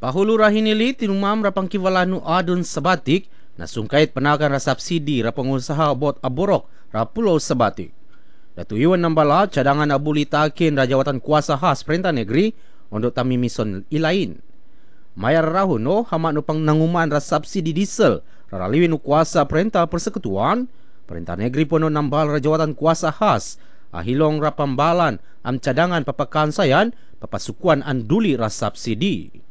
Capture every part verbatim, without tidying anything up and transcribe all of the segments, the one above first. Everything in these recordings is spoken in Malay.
Pahulu rahinili tinumam rapang kiwalanu adun sabatik na sungkait penakan ra subsidi ra pengusaha bot aborok ra Pulau Sebatik. Datuyuan nambala cadangan abuli takin ra jawatan kuasa khas perintah negeri untuk tami mison ilain. Mayar rahun no hama no pang nanguman ra subsidi diesel ra liwin kuasa perintah persekutuan perintah negeri pono nambal ra jawatan kuasa khas ahilong ra pambalan am cadangan papakan sayan papasukuan anduli ra subsidi.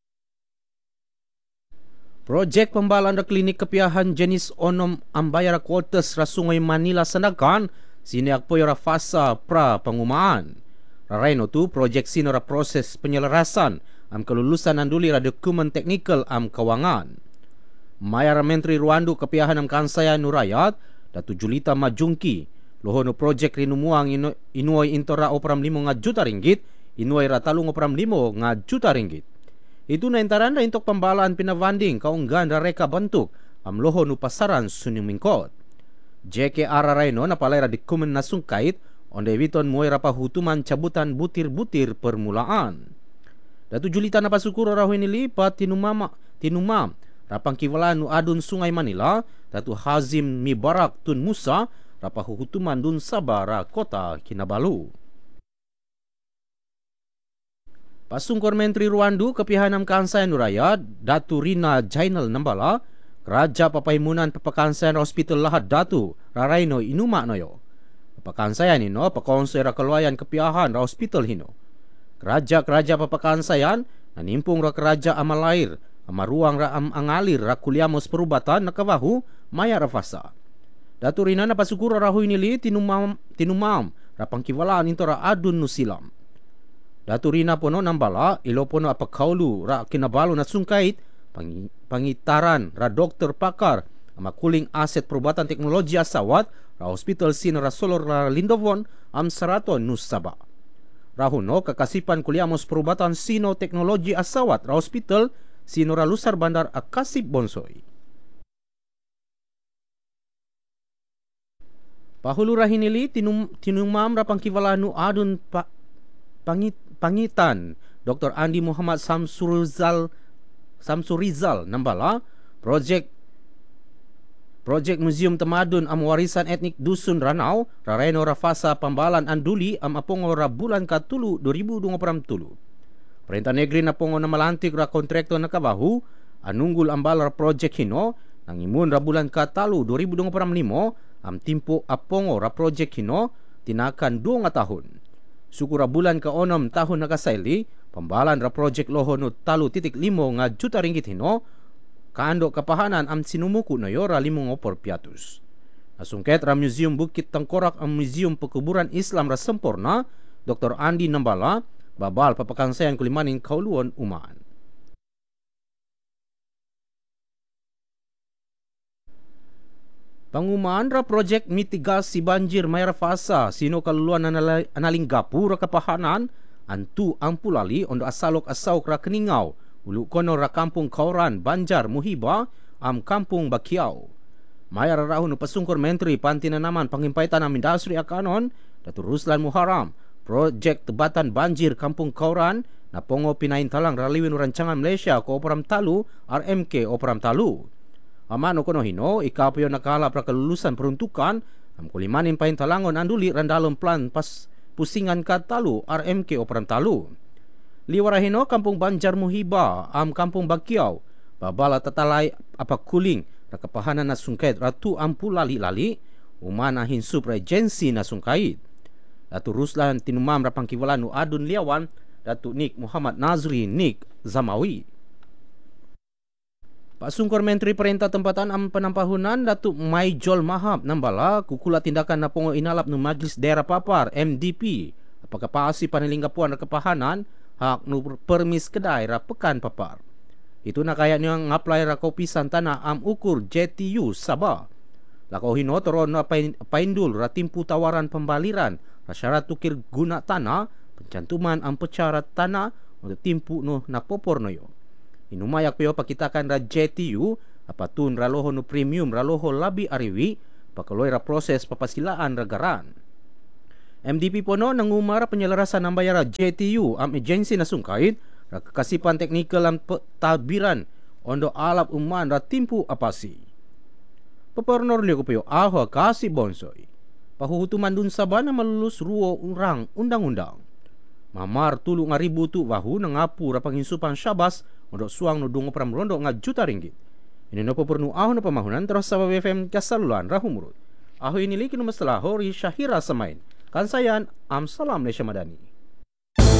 Projek pembalaan da klinik kepiahan jenis onom ambayar kuotas ra Sungai Manila Sandakan sini akpoy ra fasa pra pengumaan. Raraino tu projek sini ra proses penyelarasan am kelulusan anduli ra dokumen teknikal am kawangan. Mayar Menteri Ruandu kepiahan am kansaya nurayat datu Julita Majungki lohono projek rinumuang inu, inuoy intora opram limo nga juta ringgit inuoy ra talung opram limo nga juta ringgit. Itu na intaran na intok pambalaan pinavanding kaunggan ra reka bentuk am loho nu pasaran suning mingkot. J K R Rayno na palay ra dokumen na sungkait onde witon muay ra pahutuman cabutan butir-butir permulaan. Datu Julita na pasukur ra huinili pa tinumama tinumam rapang kiwalan nu adun Sungai Manila datu Hazim Mibarak Tun Musa ra pahutuman dun Sabara Kota Kinabalu. Pasungkor Menteri Ruandu kepihanam kansayan nuraya Datu Rina Jainal Nambala Raja Papaimunan Papakansayan Hospital Lahad Datu Raraino Inuma Noyo Papakansayan ino pakonsay ra kaluayan kepiahan ra hospital hino Raja-raja Papakansayan nanimpung ra keraja amalair amaruang ra am angalir ra kuliamos perubatan nakawahu maya ra fasa. Datu Rina na pasukura ra huinili tinumam tinumam ra pangkiwalaan into ra adun nusilam. Datu Rina pono nambala ilo pono apakaulu ra kinabalu na sungkait pangi, pangitaran ra dokter pakar amakuling aset perubatan teknologi asawat ra hospital sin ra Solor ra Lindovon am saraton nusaba. Rahuno kakasipan kuliamos perubatan sino teknologi asawat ra hospital sino ra Lusar Bandar Akasip Bonsoy. Pahulu rahinili tinum, tinumam ra pangkiwalanu adun pa, pangit Pangitan Doktor Andi Muhammad Samsurizal Samsurizal nambala projek projek Museum Tamadun am Warisan Etnik Dusun Ranau rareno rafasa pambalan anduli am apongo ra bulan katulu dua ribu dua puluh tulu. Perintah negeri na pongo na malantik ra kontraktor na kabahu anunggul ambal ra projek hino nangimun ra bulan katalu dua ribu dua puluh lima am timpo apongo ra projek hino tinakan dua nga tahun. Sukura bulan ke onom tahun nakasaili pembalan ra projek loho nu talu titik limo nga juta ringgit hino kaandok kapahanan am sinumuku no yora limong opor piatus. Nasungket ra Museum Bukit Tengkorak am Museum Pekuburan Islam ra sempurna Doktor Andi Nambala babal papakangsayan kulimaning kauluan umaan. Pangumaan ra projek mitigasi banjir mayar fasa sino kaluluan analing gapura kapahanan antu ampulali ondo asalok asawk ra Keningau ulu kono ra kampung Kauran Banjar Muhiba am kampung Bakiau. Mayar rahun pasungkor Menteri Pantinanaman Pangimpaitan am Industri Akanon Datu Ruslan Muharam projek tebatan banjir kampung Kauran na pongo pinain talang raliwin rancangan Malaysia ko Operam Talu R M K Operam Talu. Amano kono hino ikapuyo nakala pra kelulusan peruntukan am kulimanin pain talangon anduli randalom plan pas pusingan katalu R M K Operam Talu. Liwara hino kampung Banjar Muhiba am kampung Bakiau babala tatalai apa kuling ra kapahanan na sungkait ratu ampu lali-lali umana hinsup regensi na sungkait. Datu Ruslan tinumam ra pangkiwalan nu adun liawan Datu Nik Muhammad Nazri Nik Zamawi. Pasungkor Menteri Perintah Tempatan am Penampahunan Datuk Maijol Mahab nambala kukula tindakan na pongo inalap nu Majlis Daerah Papar M D P apakah paasi panilinggapuan ra kepahanan hak nu permis kedai ra pekan papar. Itu na kaya niang ngaplay ra kopi santana am ukur J T U Sabah. Lakau hino toron na paindul ra timpu tawaran pembaliran ra syarat tukir guna tanah pencantuman am pecarat tanah untuk timpu no na popor noyo. Inumayak peo pakitakan ra J T U apatun raloho no premium raloho labi ariwi pakaloy ra proses papasilaan ragaran. M D P pono nangumar penyelarasan ng bayara J T U am agency na sungkait ra kekasipan teknikal dan tadbiran ondo alap uman ra timpu apasi. Pepornor liyo ko ahwa kasi bonsoi. Pahuhutuman dun sabana malulus ruo urang undang-undang. Mamar tulu nga ribu tu wahu nangapu ra panginsupan syabas ondo suang no dungo pram rondo nga juta ringgit. Ini no pepernu aho no pamahunan terus sa B F M kasalulan rahumurut. Aho ini liki no masalah hori Syahira Samain. Kansayan, am salam Malaysia Madani.